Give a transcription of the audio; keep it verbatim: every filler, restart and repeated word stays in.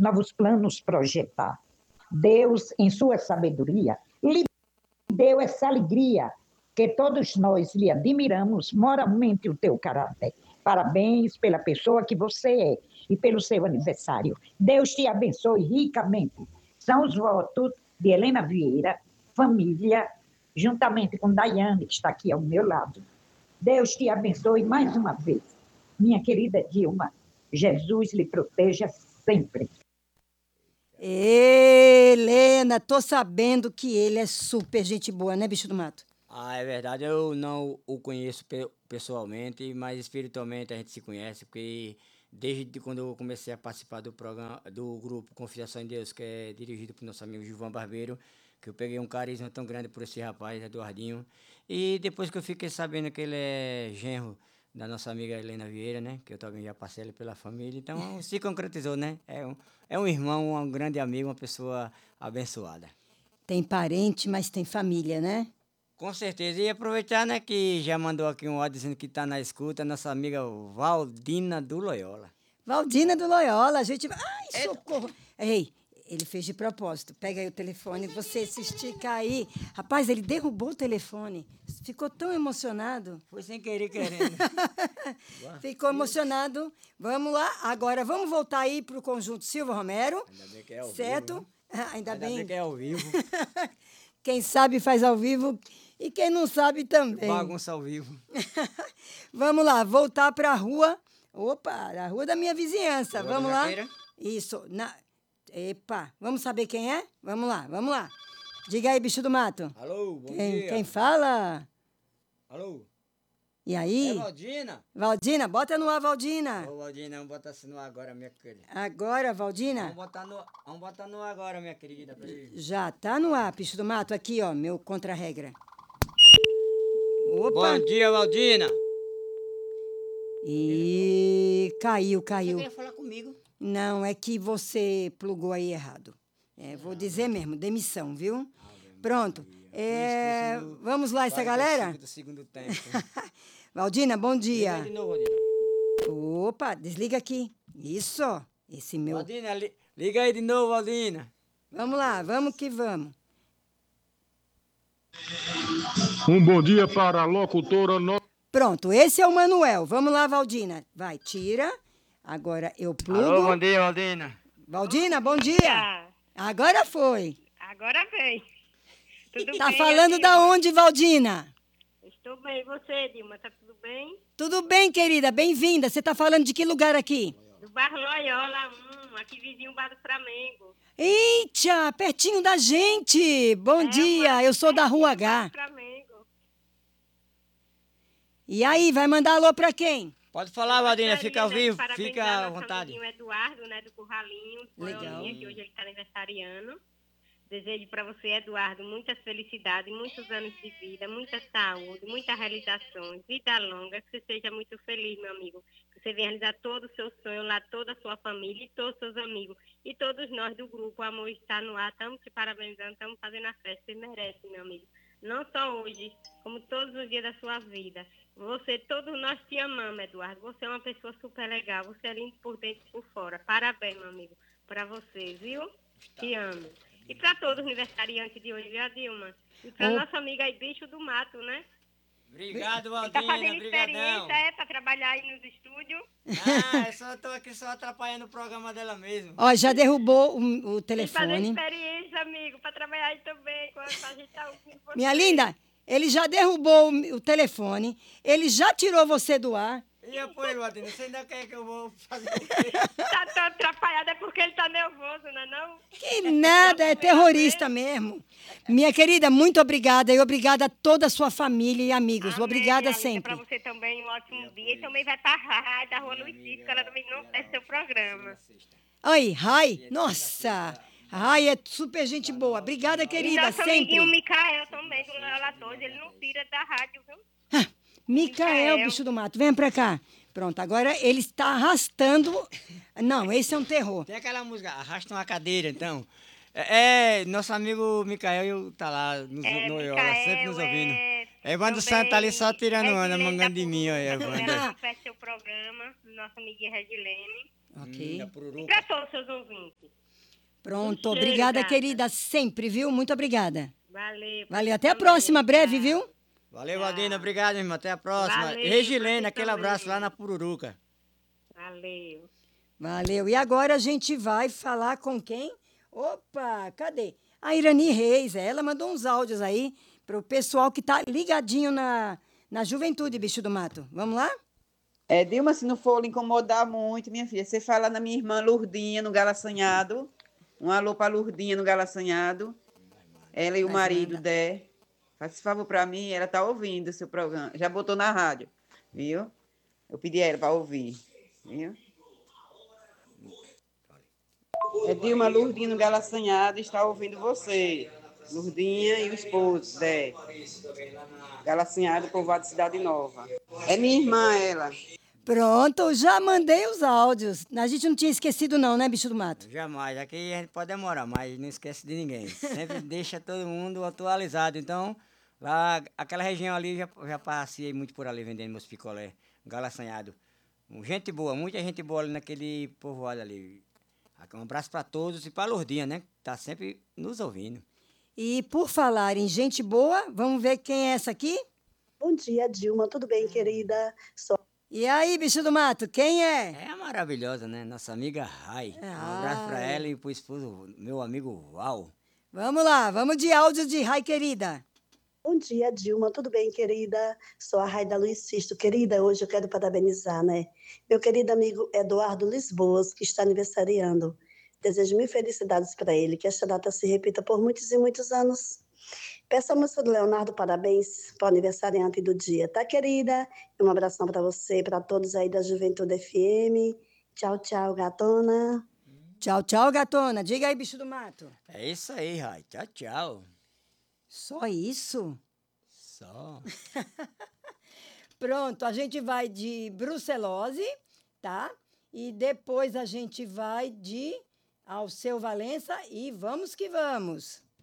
novos planos projetar. Deus, em sua sabedoria, lhe deu essa alegria que todos nós lhe admiramos moralmente o teu caráter. Parabéns pela pessoa que você é e pelo seu aniversário. Deus te abençoe ricamente. São os votos de Helena Vieira, família, juntamente com Daiane, que está aqui ao meu lado. Deus te abençoe mais uma vez. Minha querida Dilma, Jesus lhe proteja sempre. Helena, tô sabendo que ele é super gente boa, né, bicho do mato? Ah, é verdade, eu não o conheço pe- pessoalmente, mas espiritualmente a gente se conhece, porque desde quando eu comecei a participar do programa, do grupo Confiança em Deus, que é dirigido por nosso amigo Gilvan Barbeiro, que eu peguei um carisma tão grande por esse rapaz, Eduardinho, e depois que eu fiquei sabendo que ele é genro da nossa amiga Helena Vieira, né, que eu também já passei ele pela família, então se concretizou, né, é um, é um irmão, um grande amigo, uma pessoa abençoada. Tem parente, mas tem família, né? Com certeza. E aproveitar, né, que já mandou aqui um áudio dizendo que está na escuta, nossa amiga Valdina do Loyola. Valdina do Loyola, a gente... Ai, socorro! Ei, ele fez de propósito. Pega aí o telefone, você se estica aí. Rapaz, ele derrubou o telefone. Ficou tão emocionado. Foi sem querer, querendo. Ficou emocionado. Vamos lá. Agora, vamos voltar aí para o Conjunto Silva Romero. Ainda bem que é ao certo? vivo, né? Ainda, Ainda bem. bem que é ao vivo. Quem sabe faz ao vivo e quem não sabe também. Bagunça ao vivo. Vamos lá, voltar para a rua. Opa, a rua da minha vizinhança. Rua vamos da lá. Jaqueira? Isso. Na... Epa, vamos saber quem é? Vamos lá, vamos lá. Diga aí, bicho do mato. Alô, bom Quem, dia. quem fala? Alô? E aí? É Valdina? Valdina, bota no ar, Valdina. Ô, Valdina, vamos botar assim no ar agora, minha querida. Agora, Valdina? Vamos botar no, vamos botar no ar agora, minha querida. Peraí. Já tá no ar, bicho do mato. Aqui, ó, meu contra-regra. Opa! Bom dia, Valdina. E caiu, Você caiu. queria falar comigo? Não, é que você plugou aí errado. É, vou dizer mesmo, demissão, viu? Pronto. É, vamos lá, essa galera? Do segundo tempo. Valdina, bom dia. Liga aí de novo, Valdina. Opa, desliga aqui. Isso, esse meu... Valdina, li, liga aí de novo, Valdina. Vamos lá, vamos que vamos. Um bom dia para a locutora... No... Pronto, esse é o Manuel. Vamos lá, Valdina. Vai, tira. Agora eu plugo. Alô, bom dia, Valdina. Valdina, bom dia. Agora foi. Agora vem. Tudo Tá bem, falando Dilma? da onde, Valdina? Estou bem. E você, Dilma? Tá tudo bem? Tudo bem, querida? Bem-vinda. Você tá falando de que lugar aqui? Do bairro Loyola, um, aqui vizinho do Bar do Flamengo. Eita, pertinho da gente. Bom É, dia, mas eu sou da Rua pertinho do Bar H. do Flamengo. E aí, vai mandar alô pra quem? Pode falar, Valdina, Gostaria, fica ao né, vivo, de parabenizar fica à nosso vontade. amiguinho Eduardo, né, do Curralinho, Legal. Loyolinha, que hoje ele está aniversariando. Desejo para você, Eduardo, muitas felicidades, muitos anos de vida, muita saúde, muitas realizações, vida longa, que você seja muito feliz, meu amigo. Que você venha realizar todo o seu sonho lá, toda a sua família e todos os seus amigos. E todos nós do grupo, o Amor está no ar, estamos te parabenizando, estamos fazendo a festa, você merece, meu amigo. Não só hoje, como todos os dias da sua vida. Você, todos nós te amamos, Eduardo. Você é uma pessoa super legal, você é lindo por dentro e por fora. Parabéns, meu amigo, para você, viu? Te amo. E para todos os aniversariantes de hoje, viu, Dilma? E para Oh. nossa amiga aí, bicho do mato, né? Obrigado, Ele tá Valdina, fazendo brigadão. experiência, é, para trabalhar aí nos estúdios. Ah, eu só tô aqui só atrapalhando o programa dela mesmo. Ó, já derrubou o, o Ele fazendo telefone. experiência, amigo, para trabalhar aí também, quando a gente tá ouvindo você. Minha linda, ele já derrubou o, o telefone, ele já tirou você do ar. E apoio, Valdina, você ainda quer que eu vou fazer o quê? Tá tão atrapalhado, é porque ele tá nervoso, não é não? Que nada, é terrorista mesmo. Minha querida, muito obrigada e obrigada a toda a sua família e amigos. Amém, Obrigada Aline, sempre. Para você também um ótimo dia. E também vai para a rádio da Rua Luiz Cícero, que ela também não é seu programa. Oi, Rai, nossa, Rai é super gente boa. Obrigada, E querida, nosso amiguinho sempre. Micael também, do Loyola doze, ele não tira da rádio, viu? Ah, Micael, Micael. bicho do mato, vem pra cá. Pronto, agora ele está arrastando. Não, esse é um terror. Tem aquela música, arrasta uma cadeira, então. É, é, nosso amigo Micael tá lá no, É, no Loyola, Micael, sempre nos ouvindo. é, Evandro também Santos tá ali só tirando onda, Regilene mangando da de mim, ó, Purus, Evandro. Ela não faz seu programa, nossa amiguinha Regilene. Ok. Hum, da E Pururuca. para todos os seus ouvintes. Pronto, Um cheiro, obrigada, gata. querida, sempre, viu? Muito obrigada. Valeu. pra Valeu, você até a também. próxima, breve, Tchau. viu? Valeu, Tchau. Valdina. Obrigado, irmão. Até a próxima. Valeu, E Regilene, você aquele também. abraço lá na Pururuca. Valeu. Valeu. E agora a gente vai falar com quem? Opa, cadê? A Irani Reis, ela mandou uns áudios aí para o pessoal que tá ligadinho na, na juventude, bicho do mato. Vamos lá? É, Dilma, se não for lhe incomodar muito, minha filha, você fala na minha irmã Lourdinha, no Galaçanhado. Um alô para Lourdinha, no Galaçanhado. Ela e o Mas marido, manda. Dé. Faz esse favor para mim, ela tá ouvindo o seu programa. Já botou na rádio, viu? Eu pedi a ela para ouvir, viu? É Dilma Lourdinha, no Galaçanhado, está ouvindo você. Lourdinha e o esposo, Dé. Galaçanhado, povoado de Cidade Nova. É minha irmã, ela. Pronto, já mandei os áudios. A gente não tinha esquecido não, né, bicho do mato? Jamais. Aqui a gente pode demorar, mas não esquece de ninguém. Sempre deixa todo mundo atualizado. Então, lá, aquela região ali, já, já passei muito por ali vendendo meus picolé, galaçanhado. Gente boa, muita gente boa ali naquele povoado ali. Um abraço para todos e para a Lourdinha, né? Que tá sempre nos ouvindo. E por falar em gente boa, vamos ver quem é essa aqui? Bom dia, Dilma. Tudo bem, querida? Sou E aí, bicho do mato, quem é? É a maravilhosa, né? Nossa amiga Rai. Um abraço para Ai. ela e pro esposo, meu amigo Val. Vamos lá, vamos de áudios de Rai, querida. Bom dia, Dilma. Tudo bem, querida? Sou a Raida Luiz Sisto. Querida, hoje eu quero parabenizar, né? Meu querido amigo Eduardo Lisboas, que está aniversariando. Desejo mil felicidades para ele, que esta data se repita por muitos e muitos anos. Peço a música do Leonardo parabéns para o aniversariante do dia, tá, querida? Um abração para você e para todos aí da Juventude F M. Tchau, tchau, gatona. Tchau, tchau, gatona. Diga aí, bicho do mato. É isso aí, Rai. Tchau, tchau. Só isso? Só. Pronto, a gente vai de brucelose, tá? E depois a gente vai de Alceu Valença e vamos que vamos.